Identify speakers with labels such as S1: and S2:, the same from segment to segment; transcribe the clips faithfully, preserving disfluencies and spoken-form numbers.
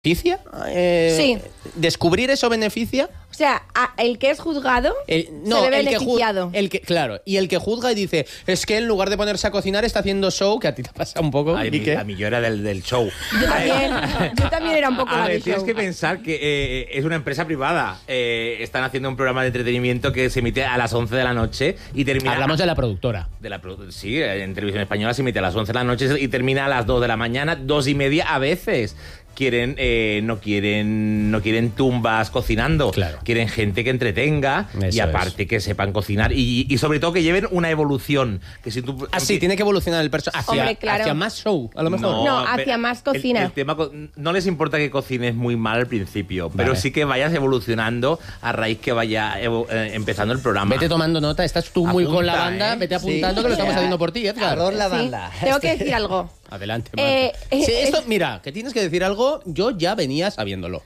S1: ¿Beneficia? Eh,
S2: Sí.
S1: ¿Descubrir eso beneficia?
S2: O sea, a- el que es juzgado
S1: El, no,
S2: se ve
S1: el que, ju-
S2: beneficiado.
S1: el que Claro, y el que juzga y dice, es que en lugar de ponerse a cocinar está haciendo show, que a ti te pasa un poco.
S3: Ay,
S1: ¿y
S3: mi-
S1: qué?
S3: a mí yo era del, del show.
S2: Yo también, yo también era un poco
S3: A
S2: la
S3: ver,
S2: del
S3: tienes
S2: show.
S3: que pensar que eh, es una empresa privada. Eh, están haciendo un programa de entretenimiento que se emite a las once de la noche y termina...
S1: Hablamos de la productora.
S3: De la, produ- sí, en televisión española se emite a las once de la noche y termina a las dos de la mañana, dos y media a veces. Quieren, eh, no quieren, no quieren tumbas cocinando.
S1: Claro.
S3: Quieren gente que entretenga y
S1: Eso
S3: aparte que sepan cocinar y, y sobre todo que lleven una evolución. Que si tú
S1: Ah, sí, tiene que evolucionar el personaje hacia,
S2: Hombre, claro.
S1: hacia más show, a lo mejor.
S2: No, hacia
S3: pero
S2: más cocina.
S3: El, el tema, co- no les importa que cocines muy mal al principio, pero
S1: Vale.
S3: sí que vayas evolucionando a raíz que vaya evo- eh, empezando el programa.
S1: Vete tomando nota, estás tú muy
S3: Apunta,
S1: con la banda,
S3: ¿eh?
S1: vete apuntando
S4: Sí.
S1: que lo estamos
S4: Ya.
S1: haciendo por ti, Edgar.
S4: Arroz la
S2: Sí,
S4: banda.
S2: tengo que decir algo.
S1: Adelante,
S2: Eh,
S1: Marta.
S2: eh,
S1: Sí,
S2: eh,
S1: esto, mira, que tienes que decir algo, yo ya venía sabiéndolo.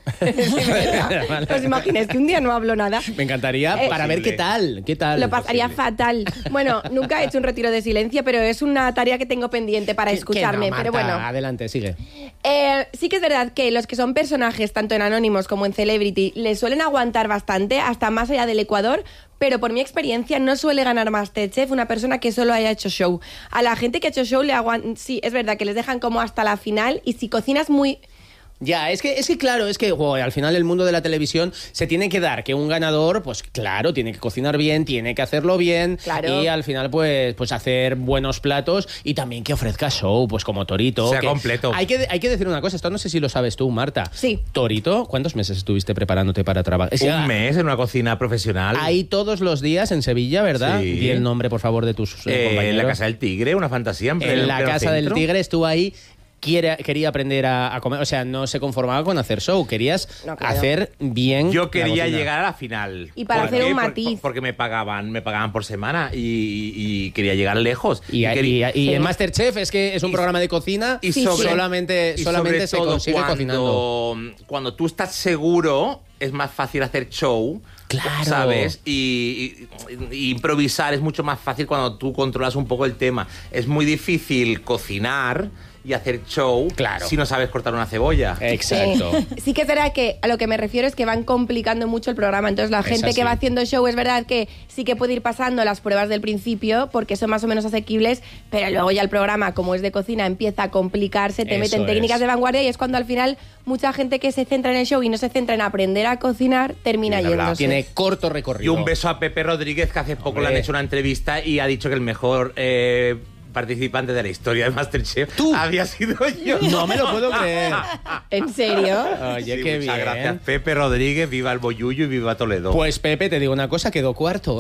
S1: Vale.
S2: ¿Os imagináis que un día no hablo nada?
S1: Me encantaría
S2: Eh,
S1: para ver qué tal, qué tal.
S2: Lo pasaría
S3: posible.
S2: fatal. Bueno, nunca he hecho un retiro de silencio, pero es una tarea que tengo pendiente para
S1: Que-
S2: escucharme.
S1: que no,
S2: pero
S1: Marta,
S2: bueno,
S1: adelante, sigue.
S2: eh, sí que es verdad que los que son personajes, tanto en Anonymous como en Celebrity, les suelen aguantar bastante, hasta más allá del Ecuador, pero por mi experiencia no suele ganar MasterChef una persona que solo haya hecho show. A la gente que ha hecho show le aguantan, sí, es verdad que les dejan como hasta la final, y si cocinas muy...
S1: Ya, es que, es que claro, es que jo, al final el mundo de la televisión se tiene que dar que un ganador, pues claro, tiene que cocinar bien, tiene que hacerlo bien
S2: Claro.
S1: y al final pues, pues hacer buenos platos y también que ofrezca show, pues como Torito.
S3: Sea
S1: que-
S3: completo.
S1: Hay que, hay que decir una cosa, esto no sé si lo sabes tú, Marta.
S2: Sí.
S1: Torito, ¿cuántos meses estuviste preparándote para trabajar?
S3: Un mes en una cocina profesional.
S1: Ahí todos los días en Sevilla, ¿verdad?
S3: Sí.
S1: Di el nombre, por favor, de tus eh,
S3: Eh,
S1: compañeros.
S3: en la Casa del Tigre, una fantasía. En,
S1: En
S3: pleno-
S1: la
S3: pleno
S1: Casa del
S3: centro.
S1: Tigre estuvo ahí. Quiere, quería aprender a, a comer, o sea, no se conformaba con hacer show, querías
S2: No creo.
S1: hacer bien.
S3: Yo
S1: la
S3: quería
S1: cocina.
S3: llegar a la final.
S2: Y para
S3: ¿Por
S2: hacer
S3: qué?
S2: un
S3: Por-
S2: matiz.
S3: por- porque me pagaban, me pagaban por semana y, y quería llegar lejos.
S1: Y,
S3: quería-
S1: y- y
S2: Sí.
S1: en Masterchef es que es un
S3: Y-
S1: programa de cocina
S3: y
S1: y
S3: sobre-
S1: solamente,
S3: y
S1: solamente
S3: sobre
S1: se
S3: todo
S1: consigue
S3: cuando,
S1: cocinando.
S3: Cuando tú estás seguro, es más fácil hacer show.
S1: Claro.
S3: ¿Sabes? Y, y- y improvisar es mucho más fácil cuando tú controlas un poco el tema. Es muy difícil cocinar y hacer show
S1: Claro.
S3: si no sabes cortar una cebolla.
S1: Exacto.
S2: Sí. Sí que es verdad que a lo que me refiero es que van complicando mucho el programa. Entonces la
S1: Es
S2: gente
S1: así.
S2: que va haciendo show es verdad que sí que puede ir pasando las pruebas del principio porque son más o menos asequibles, pero luego ya el programa, como es de cocina, empieza a complicarse, te
S1: Eso
S2: meten técnicas
S1: es.
S2: de vanguardia y es cuando al final mucha gente que se centra en el show y no se centra en aprender a cocinar termina
S3: Bien hablado.
S2: yéndose.
S1: Tiene corto
S3: Y
S1: recorrido.
S3: un beso a Pepe Rodríguez, que hace poco
S1: Hombre.
S3: le han hecho una entrevista y ha dicho que el mejor eh, participante de la historia de MasterChef
S1: ¿Tú?
S3: había sido yo.
S1: No me lo puedo creer.
S2: ¿En serio?
S1: Oye,
S3: Sí,
S1: qué
S3: muchas
S1: bien.
S3: gracias, Pepe Rodríguez, viva el Boyullo y viva Toledo.
S1: Pues Pepe, te digo una cosa, quedó cuarto.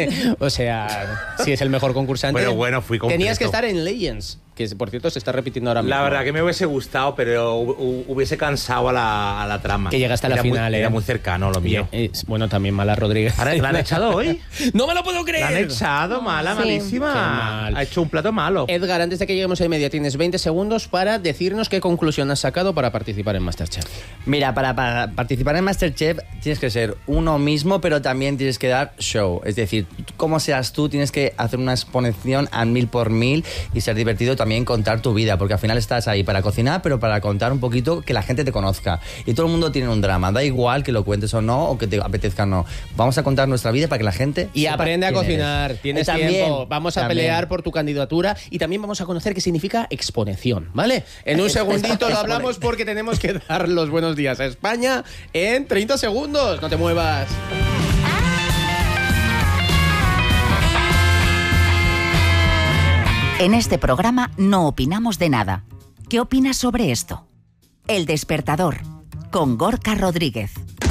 S1: O sea, si es el mejor concursante.
S3: Bueno, bueno, fui completo.
S1: Tenías que estar en Legends, que por cierto se está repitiendo ahora mismo.
S3: La verdad que me hubiese gustado, pero hu- hu- hubiese cansado a la, a la trama.
S1: Que llegaste a la
S3: Era muy-
S1: final, ¿eh?
S3: Era muy cercano lo mío.
S1: Y, eh, bueno, también Mala Rodríguez.
S3: Ahora, ¿la han echado hoy?
S1: ¡No me lo puedo creer!
S3: La han echado, mala,
S2: Sí.
S3: malísima.
S1: Qué mal.
S3: Ha hecho un plato malo.
S1: Edgar, antes de que lleguemos a y media, tienes veinte segundos para decirnos qué conclusión has sacado para participar en Masterchef.
S4: Mira, para, para participar en Masterchef tienes que ser uno mismo, pero también tienes que dar show. Es decir, tú- como seas tú, tienes que hacer una exposición al mil por mil y ser divertido también contar tu vida, porque al final estás ahí para cocinar, pero para contar un poquito que la gente te conozca. Y todo el mundo tiene un drama, da igual que lo cuentes o no, o que te apetezca o no. Vamos a contar nuestra vida para que la gente
S1: Y
S4: sepa
S1: aprende a
S4: quién
S1: cocinar,
S4: eres.
S1: tienes
S4: Eh, también,
S1: tiempo. Vamos a
S4: también.
S1: pelear por tu candidatura y también vamos a conocer qué significa exponeción, ¿vale? En un segundito lo hablamos porque tenemos que dar los buenos días a España en treinta segundos. No te muevas.
S5: En este programa no opinamos de nada. ¿Qué opinas sobre esto? El Despertador, con Gorka Rodríguez.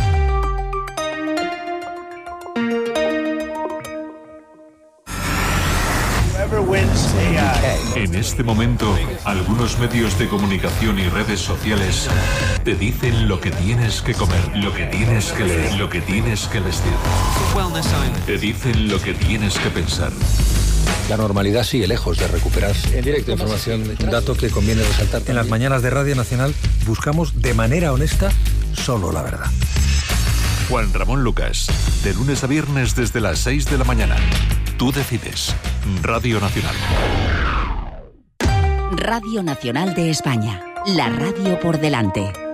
S6: En este momento, algunos medios de comunicación y redes sociales te dicen lo que tienes que comer, lo que tienes que leer, lo que tienes que vestir. Te dicen lo que tienes que pensar.
S7: La normalidad sigue lejos de recuperarse. En directo, información, un dato que conviene resaltar.
S8: En las mañanas de Radio Nacional buscamos de manera honesta solo la verdad.
S6: Juan Ramón Lucas, de lunes a viernes desde las seis de la mañana. Tú decides. Radio Nacional.
S5: Radio Nacional de España. La radio por delante.